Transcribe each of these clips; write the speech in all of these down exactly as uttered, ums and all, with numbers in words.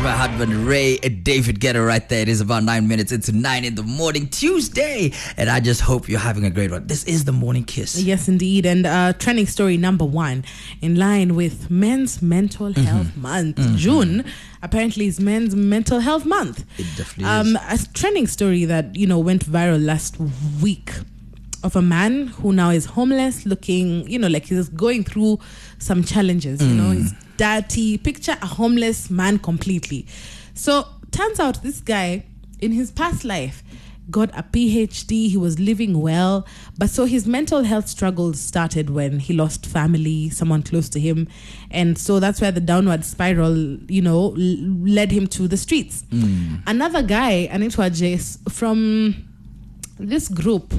my husband Ray David Guetta right there. It is about nine minutes into nine in the morning, Tuesday, and I just hope you're having a great one. This is the Morning Kiss. Yes, indeed. And uh, trending story number one, in line with Men's Mental Health mm-hmm. Month. Mm-hmm. June apparently is Men's Mental Health Month. It definitely um, is. A trending story that, you know, went viral last week of a man who now is homeless, looking, you know, like he's going through some challenges. Mm. You know, he's dirty. Picture a homeless man completely. So turns out this guy, in his past life, got a P H D. He was living well, but so his mental health struggles started when he lost family, someone close to him, and so that's where the downward spiral, you know, l- led him to the streets. Mm. Another guy, Anitwa Jace, from this group.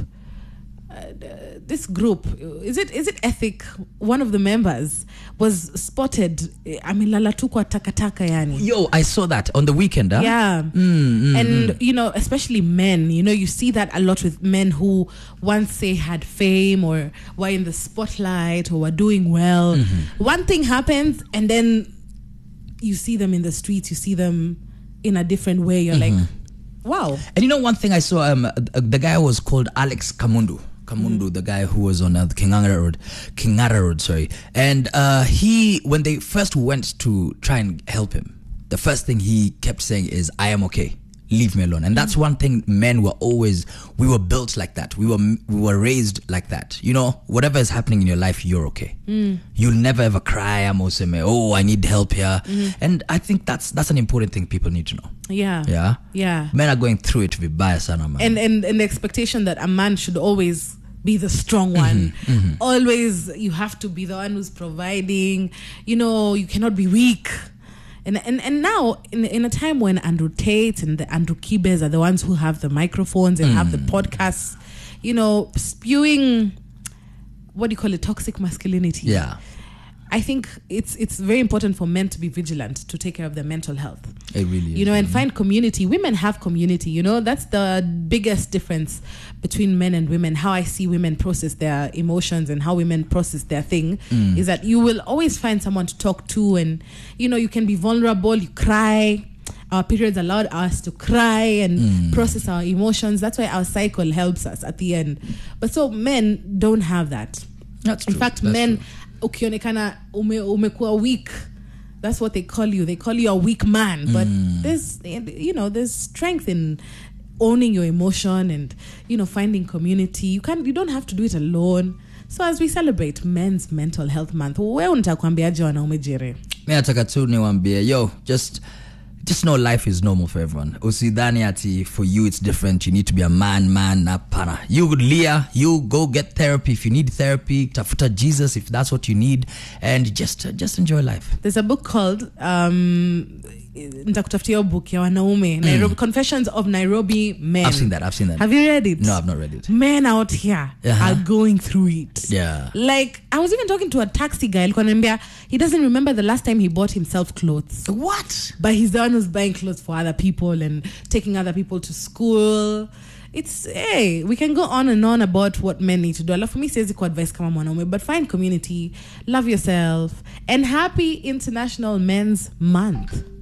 Uh, this group, is it is it Ethic? One of the members was spotted. Amelala tukwa takataka yani. Yo, I saw that on the weekend. Huh? Yeah, mm, mm, and mm. you know, especially men. You know, you see that a lot with men who once say had fame or were in the spotlight or were doing well. Mm-hmm. One thing happens, and then you see them in the streets. You see them in a different way. You're mm-hmm. like, wow. And you know, one thing I saw, um, the guy was called Alex Kamundu. Kamundu, mm-hmm. the guy who was on uh, Kingara Road, Kingara Road, sorry. And uh, he, when they first went to try and help him, the first thing he kept saying is, I am okay. Leave me alone. And that's one thing men were always, we were built like that. We were we were raised like that. You know, whatever is happening in your life, you're okay. Mm. You'll never ever cry, oh, I need help here. Mm. And I think that's that's an important thing people need to know. Yeah. Yeah. Yeah. Men are going through it to be biased, man. And, and, and the expectation that a man should always be the strong one. Mm-hmm, mm-hmm. Always, you have to be the one who's providing. You know, you cannot be weak. And and and now, in in a time when Andrew Tate and the Andrew Kibes are the ones who have the microphones and mm. have the podcasts, you know, spewing, what do you call it, toxic masculinity. Yeah. I think it's it's very important for men to be vigilant to take care of their mental health. It really is. You know, and mm-hmm. find community. Women have community, you know, that's the biggest difference between men and women. How I see women process their emotions and how women process their thing mm. is that you will always find someone to talk to, and, you know, you can be vulnerable, you cry. Our periods allowed us to cry and mm. process our emotions. That's why our cycle helps us at the end. But so men don't have that. That's In true. fact, That's men, true. ukionekana ume, umekuwa weak, that's what they call you. They call you a weak man. But mm. there's, you know, there's strength in owning your emotion and, you know, finding community. You can't, you don't have to do it alone. So as we celebrate Men's Mental Health Month, wewe unatakwambiaje wanaume jere? Mimi nataka tu niwaambie, yo, just just know life is normal for everyone. Usidhani ati for you it's different. You need to be a man, man, napana. You Leah, you go get therapy if you need therapy. Tafuta Jesus if that's what you need, and just uh, just enjoy life. There's a book called um nitakutafutia book ya wanaume, mm. Nairobi Confessions of Nairobi Men. I've seen that. I've seen that. Have you read it? No, I've not read it. Men out here uh-huh. are going through it. Yeah. Like, I was even talking to a taxi guy. He doesn't remember the last time he bought himself clothes. What? But he's the one who's buying clothes for other people and taking other people to school. It's, hey, we can go on and on about what men need to do. For me, says equal advice kama mwanaume, but find community, love yourself, and happy International Men's Month.